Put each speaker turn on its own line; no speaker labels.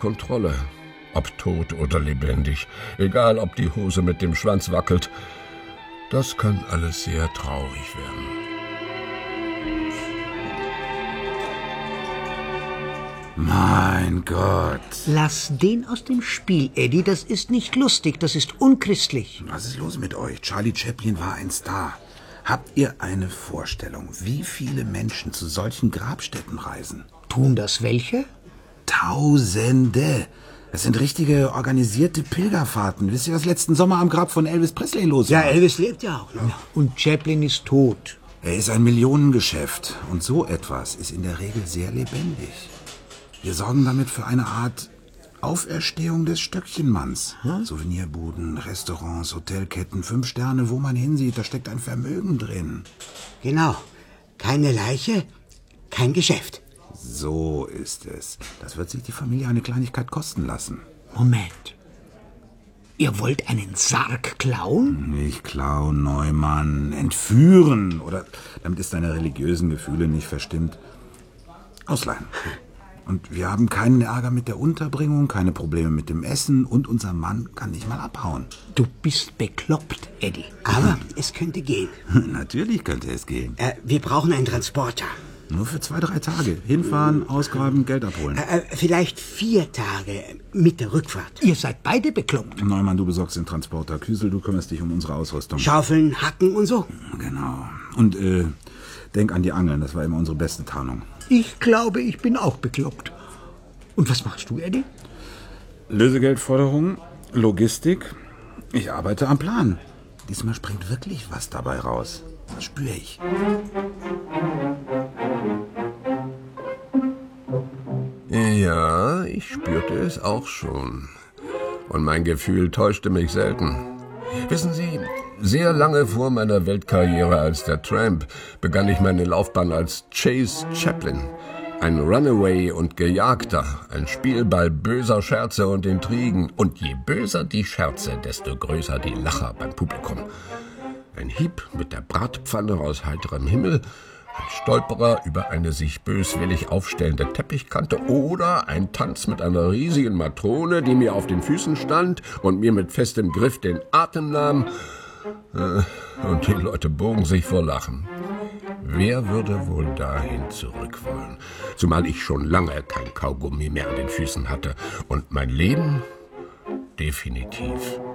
Kontrolle. Ob tot oder lebendig. Egal, ob die Hose mit dem Schwanz wackelt. Das kann alles sehr traurig werden.
Mein Gott.
Lass den aus dem Spiel, Eddie. Das ist nicht lustig, das ist unchristlich.
Was ist los mit euch? Charlie Chaplin war ein Star. Habt ihr eine Vorstellung, wie viele Menschen zu solchen Grabstätten reisen?
Tun das welche?
Tausende. Das sind richtige organisierte Pilgerfahrten. Wisst ihr, was letzten Sommer am Grab von Elvis Presley los war?
Ja, Elvis lebt ja auch noch. Und Chaplin ist tot.
Er ist ein Millionengeschäft. Und so etwas ist in der Regel sehr lebendig. Wir sorgen damit für eine Art Auferstehung des Stöckchenmanns. Souvenirbuden, Restaurants, Hotelketten, 5 Sterne, wo man hinsieht, da steckt ein Vermögen drin.
Genau. Keine Leiche, kein Geschäft.
So ist es. Das wird sich die Familie eine Kleinigkeit kosten lassen.
Moment. Ihr wollt einen Sarg klauen?
Nicht klauen, Neumann. Entführen. Oder, damit ist deine religiösen Gefühle nicht verstimmt, ausleihen. Und wir haben keinen Ärger mit der Unterbringung, keine Probleme mit dem Essen und unser Mann kann nicht mal abhauen.
Du bist bekloppt, Eddie. Aber es könnte gehen.
Natürlich könnte es gehen.
Wir brauchen einen Transporter.
Nur für 2, 3 Tage. Hinfahren, ausgraben, Geld abholen.
Vielleicht 4 Tage mit der Rückfahrt. Ihr seid beide bekloppt.
Neumann, du besorgst den Transporter. Küsel, du kümmerst dich um unsere Ausrüstung.
Schaufeln, Hacken und so.
Genau. Und denk an die Angeln, das war immer unsere beste Tarnung.
Ich glaube, ich bin auch bekloppt. Und was machst du, Eddie?
Lösegeldforderung, Logistik. Ich arbeite am Plan. Diesmal springt wirklich was dabei raus. Das spüre ich.
Ja, ich spürte es auch schon. Und mein Gefühl täuschte mich selten. Wissen Sie, sehr lange vor meiner Weltkarriere als der Tramp begann ich meine Laufbahn als Chase Chaplin. Ein Runaway und Gejagter, ein Spielball böser Scherze und Intrigen. Und je böser die Scherze, desto größer die Lacher beim Publikum. Ein Hieb mit der Bratpfanne aus heiterem Himmel, ein Stolperer über eine sich böswillig aufstellende Teppichkante oder ein Tanz mit einer riesigen Matrone, die mir auf den Füßen stand und mir mit festem Griff den Atem nahm. Und die Leute bogen sich vor Lachen. Wer würde wohl dahin zurück wollen? Zumal ich schon lange kein Kaugummi mehr an den Füßen hatte und mein Leben definitiv